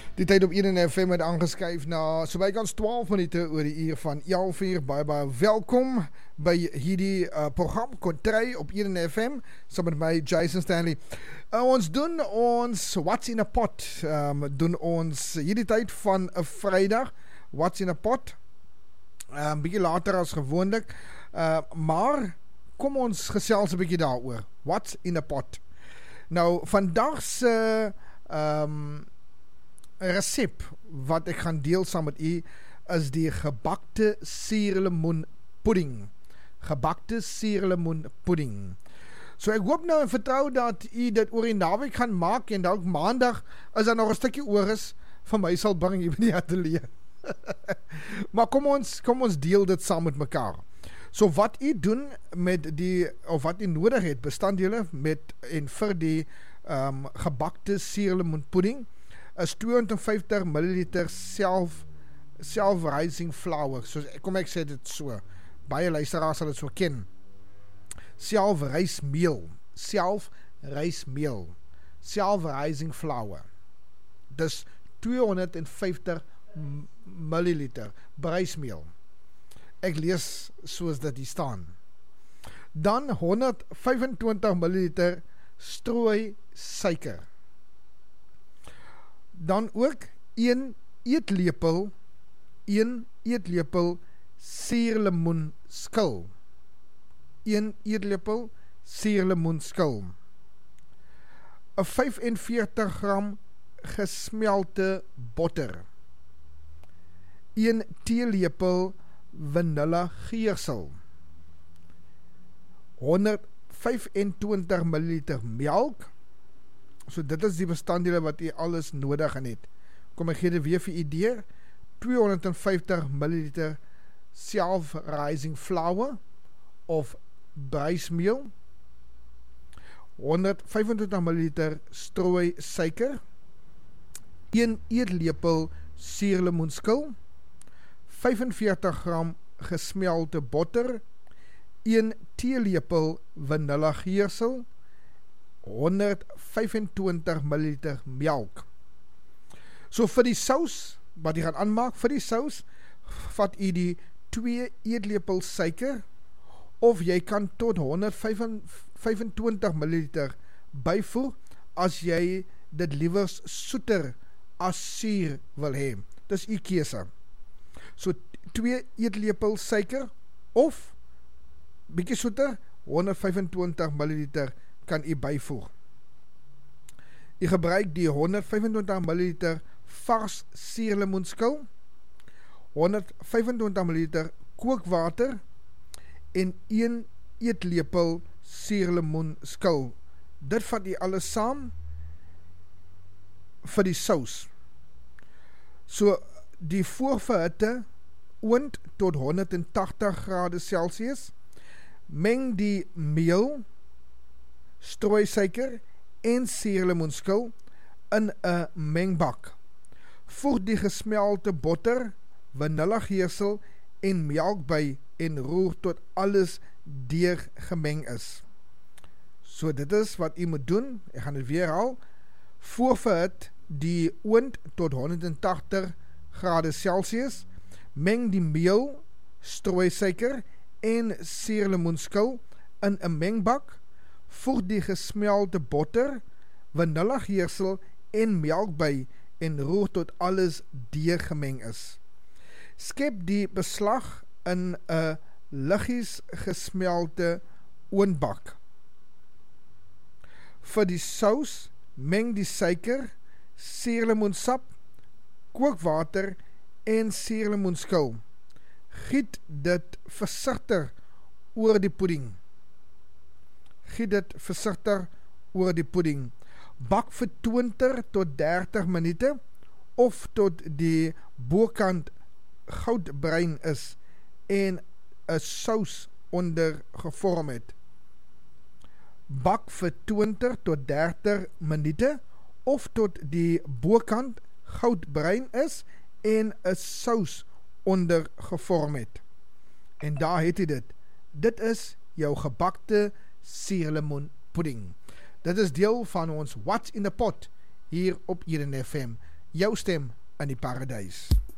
Die tyd op 1 FM het aangeskuif na so bykans 12 minute oor die uur van 11 uur. Baie welkom by hierdie program Kontry op 1 FM saam met my Jason Stanley. Ons doen ons What's in a Pot. Doen ons hierdie tyd van 'n Vrydag What's in a Pot. Bietjie later as gewoonlik. Maar kom ons gesels 'n bietjie daaroor. What's in a Pot. Nou vandag se resep wat ek gaan deel saam met u is die gebakte suurlemoen pudding. Gebakte suurlemoen pudding. So ek hoop nou en vertrou dat u dit oor die naweek gaan maak en dalk maandag as daar nog 'n stukkie oor is van my sal bring hier by die ateljee. Maar kom ons deel dit saam met mekaar. So wat u doen met die of wat u nodig het bestanddele met en vir die gebakte suurlemoen pudding is 250 ml self-rising flour. So kom ek sê dit so. Baie luisteraars sal dit so ken. Self-rysmeel. Self-rising flour. Dis 250 ml rysmeel. Ek lees soos dit hier staan. Dan 125 ml strooi suiker. Dan ook 1 eetlepel suurlemoenskil. 1 eetlepel suurlemoenskil. 'n 45 gram gesmelte botter. 1 teelepel vanilla geersel. 125 ml melk. So dit is die bestanddele wat u alles nodig het. Kom ek gee dit weer vir u deur. 250 ml self-rising flour of rysmeel. 125 ml strooi suiker. 1 eetlepel suurlemoenskil. 45 gram gesmelte botter. 1 teelepel vanilla geersel. 125 ml melk. So vir die sous, wat jy gaan aanmaak, vir die sous, vat jy die 2 eetlepel suiker, of jy kan tot 125 ml byvoeg, as jy dit liewers soeter as suur wil hê. Dis u keuse. So 2 eetlepel suiker, of bietjie soeter, 125 ml kan u byvoeg. U gebruik die 125 ml vars suurlemoenskil, 125 ml kookwater en 1 eetlepel suurlemoenskil. Dit vat u alles saam vir die sous. So die voorverhitte oond tot 180 grade Celsius. Meng die meel, strooi suiker en suurlemoenskil in 'n mengbak. Voeg die gesmelte botter, vanilla geersel en melk by en roer tot alles deurgemeng is. So dit is wat u moet doen. Ek gaan dit weer herhaal. Voorverhit die oond tot 180 grade Celsius. Meng die meel, strooi suiker en suurlemoenskil in 'n mengbak. Voeg die gesmelte botter, vanilla geersel en melk by en roer tot alles deurgemeng is. Skep die beslag in 'n liggies gesmelte oondbak. Vir die sous, meng die suiker, suurlemoensap, kookwater en suurlemoenskil. Giet dit versigtig oor die pudding. Bak vir 20 tot 30 minute of tot die bokant goudbruin is en 'n sous onder gevorm het. Bak vir 20 tot 30 minute of tot die bokant goudbruin is en 'n sous onder gevorm het. En daar het jy dit. Dit is jou gebakte suurlemoen pudding. Dit is deel van ons What's in the Pot hier op 1 FM. jou stem in die paradys.